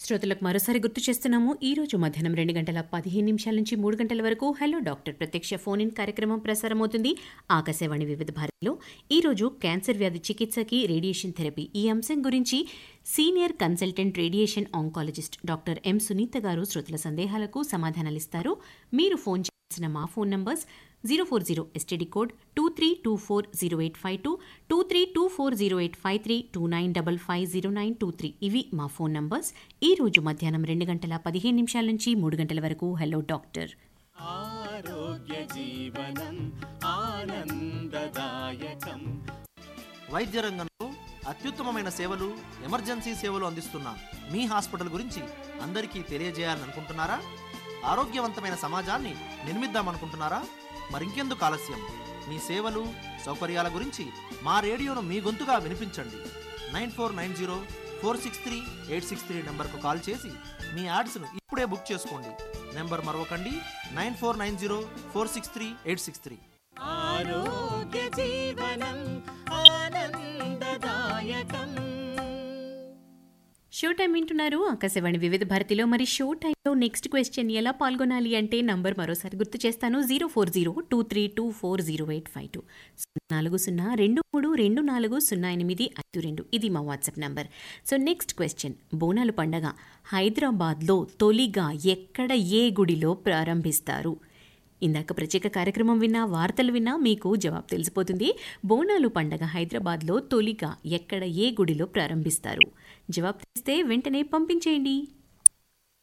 శ్రోతలకు మరోసారి గుర్తు చేస్తున్నాము. ఈ రోజు మధ్యాహ్నం 2:15 నుంచి 3 గంటల వరకు హలో డాక్టర్ ప్రత్యక్ష ఫోన్ ఇన్ కార్యక్రమం ప్రసారమవుతుంది ఆకాశవాణి వివిధ భారతిలో. ఈ రోజు క్యాన్సర్ వ్యాధి చికిత్సకి రేడియేషన్ థెరపీ ఈ అంశం గురించి senior consultant radiation oncologist doctor M Sunitha గారు శ్రోతల సందేహాలకు సమాధానాలిస్తారు. మీరు ఫోన్ చేసిన మా ఫోన్ నంబర్స్ 040 ఎస్టీడీ కోడ్ 23240852, 23240853, 29550923 ఇవి మా ఫోన్ నంబర్స్. ఈ రోజు మధ్యాహ్నం 2:15 నుంచి 3 గంటల వరకు హలో డాక్టర్. ఆరోగ్య జీవనం ఆనందదాయకం. వైద్య రంగంలో అత్యుత్తమమైన సేవలు, ఎమర్జెన్సీ సేవలు అందిస్తున్న మీ హాస్పిటల్ గురించి అందరికీ తెలియజేయాలనుకుంటున్నారా? ఆరోగ్యవంతమైన సమాజాన్ని నిర్మిద్దామనుకుంటున్నారా? మరింకెందుకు ఆలస్యం? మీ సేవలు, సౌకర్యాల గురించి మా రేడియోను మీ గొంతుగా వినిపించండి. 9490463863 నంబర్కు కాల్ చేసి మీ యాడ్స్ను ఇప్పుడే బుక్ చేసుకోండి. నెంబర్ మరొకండి, 9490463863. ఆరోగ్య జీవనం ఆనందదాయకం. షో టైం వింటున్నారు ఆకాశవాణి వివిధ భారతిలో. మరి షో టైంలో నెక్స్ట్ క్వశ్చన్ ఎలా పాల్గొనాలి అంటే నంబర్ మరోసారి గుర్తు చేస్తాను. 04023240852, 04023240852 ఇది మా WhatsApp number. So next question, Bonalu పండగ హైదరాబాద్లో తొలిగా ఎక్కడ ఏ గుడిలో ప్రారంభిస్తారు? ఇందాక ప్రత్యేక కార్యక్రమం విన్నా, వార్తలు విన్నా మీకు జవాబు తెలిసిపోతుంది. బోనాలు పండగ హైదరాబాద్లో తొలిగా ఎక్కడ ఏ గుడిలో ప్రారంభిస్తారు? జవాబు తెలిస్తే వెంటనే పంపించేయండి.